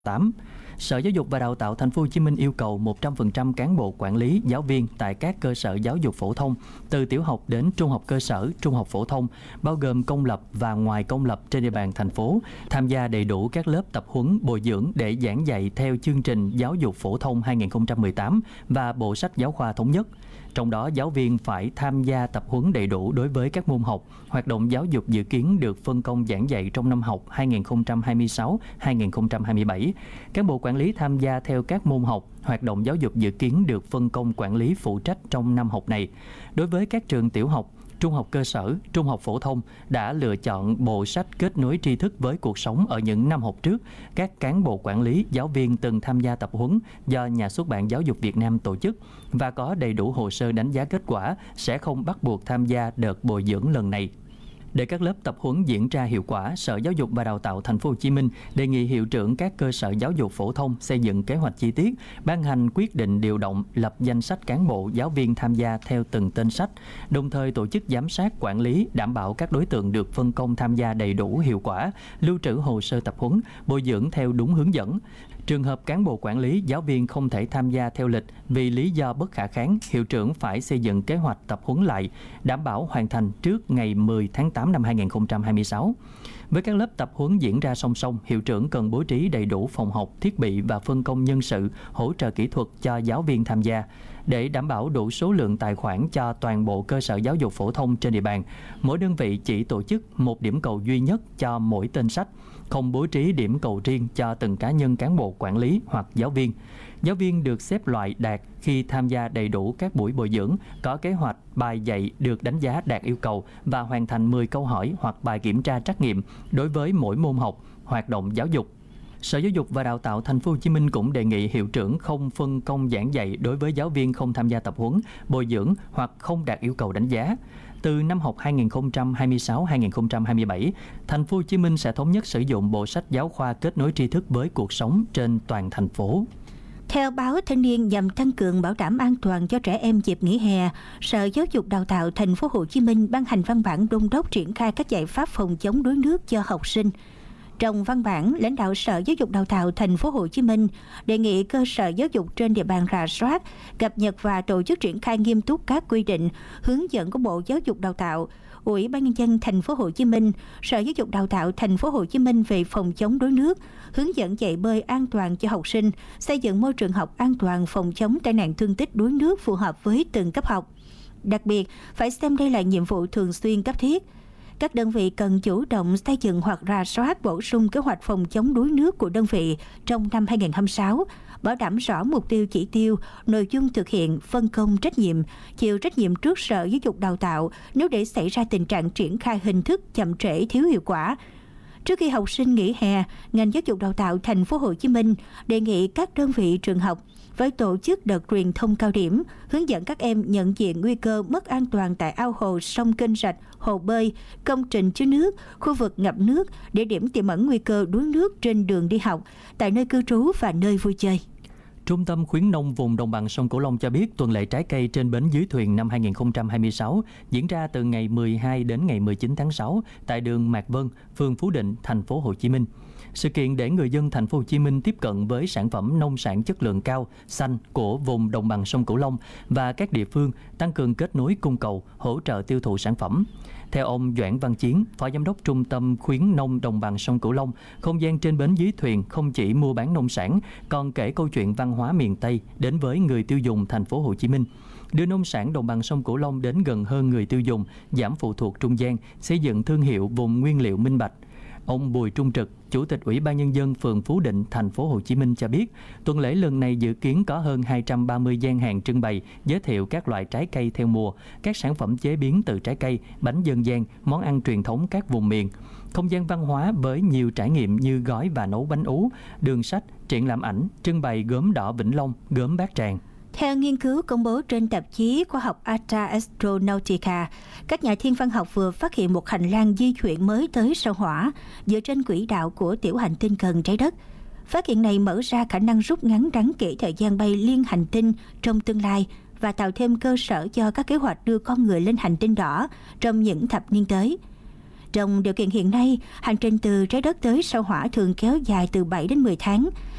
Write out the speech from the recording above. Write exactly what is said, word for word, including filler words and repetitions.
tám. Sở Giáo dục và Đào tạo Thành phố Hồ Chí Minh yêu cầu một trăm phần trăm cán bộ quản lý, giáo viên tại các cơ sở giáo dục phổ thông từ tiểu học đến trung học cơ sở, trung học phổ thông, bao gồm công lập và ngoài công lập trên địa bàn thành phố, tham gia đầy đủ các lớp tập huấn, bồi dưỡng để giảng dạy theo chương trình giáo dục phổ thông hai không một tám và bộ sách giáo khoa thống nhất. Trong đó, giáo viên phải tham gia tập huấn đầy đủ đối với các môn học, hoạt động giáo dục dự kiến được phân công giảng dạy trong năm học hai không hai sáu hai không hai bảy. Cán bộ quản lý tham gia theo các môn học, hoạt động giáo dục dự kiến được phân công quản lý phụ trách trong năm học này. Đối với các trường tiểu học, trung học cơ sở, trung học phổ thông đã lựa chọn bộ sách kết nối tri thức với cuộc sống ở những năm học trước, các cán bộ quản lý, giáo viên từng tham gia tập huấn do Nhà xuất bản Giáo dục Việt Nam tổ chức và có đầy đủ hồ sơ đánh giá kết quả sẽ không bắt buộc tham gia đợt bồi dưỡng lần này. Để các lớp tập huấn diễn ra hiệu quả, Sở Giáo dục và Đào tạo Thành phố Hồ Chí Minh đề nghị hiệu trưởng các cơ sở giáo dục phổ thông xây dựng kế hoạch chi tiết, ban hành quyết định điều động, lập danh sách cán bộ, giáo viên tham gia theo từng tên sách, đồng thời tổ chức giám sát, quản lý, đảm bảo các đối tượng được phân công tham gia đầy đủ hiệu quả, lưu trữ hồ sơ tập huấn, bồi dưỡng theo đúng hướng dẫn. Trường hợp cán bộ quản lý, giáo viên không thể tham gia theo lịch vì lý do bất khả kháng, hiệu trưởng phải xây dựng kế hoạch tập huấn lại, đảm bảo hoàn thành trước ngày mười tháng tám năm hai không hai sáu. Với các lớp tập huấn diễn ra song song, hiệu trưởng cần bố trí đầy đủ phòng học, thiết bị và phân công nhân sự, hỗ trợ kỹ thuật cho giáo viên tham gia. Để đảm bảo đủ số lượng tài khoản cho toàn bộ cơ sở giáo dục phổ thông trên địa bàn, mỗi đơn vị chỉ tổ chức một điểm cầu duy nhất cho mỗi tên sách, không bố trí điểm cầu riêng cho từng cá nhân cán bộ quản lý hoặc giáo viên. Giáo viên được xếp loại đạt khi tham gia đầy đủ các buổi bồi dưỡng, có kế hoạch bài dạy được đánh giá đạt yêu cầu và hoàn thành mười câu hỏi hoặc bài kiểm tra trắc nghiệm đối với mỗi môn học, hoạt động giáo dục. Sở Giáo dục và Đào tạo Thành phố Hồ Chí Minh cũng đề nghị hiệu trưởng không phân công giảng dạy đối với giáo viên không tham gia tập huấn, bồi dưỡng hoặc không đạt yêu cầu đánh giá. Từ năm học hai không hai sáu hai không hai bảy, Thành phố Hồ Chí Minh sẽ thống nhất sử dụng bộ sách giáo khoa kết nối tri thức với cuộc sống trên toàn thành phố. Theo báo Thanh niên, nhằm tăng cường bảo đảm an toàn cho trẻ em dịp nghỉ hè, Sở Giáo dục Đào tạo Thành phố Hồ Chí Minh ban hành văn bản đôn đốc triển khai các giải pháp phòng chống đuối nước cho học sinh. Trong văn bản, lãnh đạo Sở Giáo dục Đào tạo Thành phố Hồ Chí Minh đề nghị cơ sở giáo dục trên địa bàn rà soát, cập nhật và tổ chức triển khai nghiêm túc các quy định, hướng dẫn của Bộ Giáo dục Đào tạo, Ủy ban nhân dân Thành phố Hồ Chí Minh, Sở Giáo dục Đào tạo Thành phố Hồ Chí Minh về phòng chống đuối nước, hướng dẫn dạy bơi an toàn cho học sinh, xây dựng môi trường học an toàn, phòng chống tai nạn thương tích đuối nước phù hợp với từng cấp học. Đặc biệt, phải xem đây là nhiệm vụ thường xuyên cấp thiết. Các đơn vị cần chủ động xây dựng hoặc rà soát bổ sung kế hoạch phòng chống đuối nước của đơn vị trong năm hai không hai sáu, bảo đảm rõ mục tiêu, chỉ tiêu, nội dung thực hiện, phân công trách nhiệm, chịu trách nhiệm trước Sở Giáo dục Đào tạo nếu để xảy ra tình trạng triển khai hình thức chậm trễ, thiếu hiệu quả. Trước khi học sinh nghỉ hè, ngành Giáo dục Đào tạo Thành phố Hồ Chí Minh đề nghị các đơn vị trường học với tổ chức đợt truyền thông cao điểm, hướng dẫn các em nhận diện nguy cơ mất an toàn tại ao hồ, sông, kênh rạch, hồ bơi, công trình chứa nước, khu vực ngập nước, địa điểm tiềm ẩn nguy cơ đuối nước trên đường đi học, tại nơi cư trú và nơi vui chơi. Trung tâm khuyến nông vùng đồng bằng sông Cửu Long cho biết tuần lễ trái cây trên bến dưới thuyền năm hai không hai sáu diễn ra từ ngày mười hai đến ngày mười chín tháng sáu tại đường Mạc Vân, phường Phú Định, Thành phố Hồ Chí Minh. Sự kiện để người dân Thành phố Hồ Chí Minh tiếp cận với sản phẩm nông sản chất lượng cao, xanh của vùng đồng bằng sông Cửu Long và các địa phương, tăng cường kết nối cung cầu, hỗ trợ tiêu thụ sản phẩm. Theo ông Doãn Văn Chiến, Phó Giám đốc Trung tâm khuyến nông đồng bằng sông Cửu Long, không gian trên bến dưới thuyền không chỉ mua bán nông sản, còn kể câu chuyện văn hóa miền Tây đến với người tiêu dùng Thành phố Hồ Chí Minh, đưa nông sản đồng bằng sông Cửu Long đến gần hơn người tiêu dùng, giảm phụ thuộc trung gian, xây dựng thương hiệu vùng nguyên liệu minh bạch. Ông Bùi Trung Trực, Chủ tịch Ủy ban Nhân dân phường Phú Định, Thành phố Hồ Chí Minh cho biết, tuần lễ lần này dự kiến có hơn hai trăm ba mươi gian hàng trưng bày, giới thiệu các loại trái cây theo mùa, các sản phẩm chế biến từ trái cây, bánh dân gian, món ăn truyền thống các vùng miền. Không gian văn hóa với nhiều trải nghiệm như gói và nấu bánh ú, đường sách, triển lãm ảnh, trưng bày gốm đỏ Vĩnh Long, gốm Bát Tràng. Theo nghiên cứu công bố trên tạp chí khoa học Ata Astronautica, các nhà thiên văn học vừa phát hiện một hành lang di chuyển mới tới sao Hỏa dựa trên quỹ đạo của tiểu hành tinh gần trái đất. Phát hiện này mở ra khả năng rút ngắn đáng kể thời gian bay liên hành tinh trong tương lai và tạo thêm cơ sở cho các kế hoạch đưa con người lên hành tinh đỏ trong những thập niên tới. Trong điều kiện hiện nay, hành trình từ trái đất tới sao Hỏa thường kéo dài từ bảy đến mười tháng.